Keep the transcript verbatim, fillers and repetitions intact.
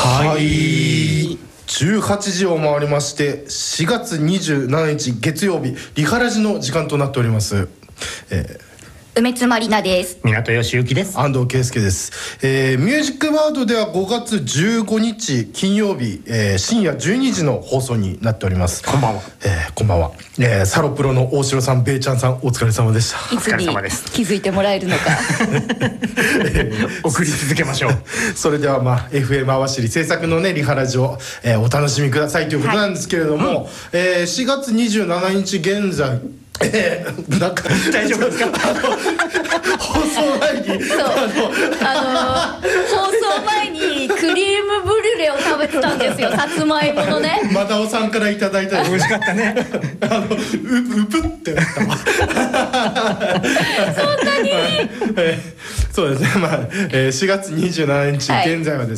はいじゅうはちじを回りましてしがつにじゅうしちにち月曜日リハラジの時間となっております、えー梅津まりなです。 港義之です。 安藤圭介です、えー、ミュージックワードではごがつじゅうごにち金曜日、えー、深夜じゅうにじの放送になっております。 こんばんは、 えー、こんばんは、えー、サロプロの大城さん、ベイちゃんさん、お疲れ様でした。 いつに気づいてもらえるのか送り続けましょうそれでは、まあ、エフエム 網走制作のねリハラジを、えー、お楽しみくださいということなんですけれども、はい、うんえー、しがつにじゅうしちにち現在えー、なんか大丈夫ですか放送前にそうあの放送前にクリームブリュレを食べてたんですよ。さつまいものね、 マダオさんからいただいた美味しかったねあの う, うぷってなったそんなに、 えー、そうですね、まあえー、しがつにじゅうしちにち、はい、現在はですね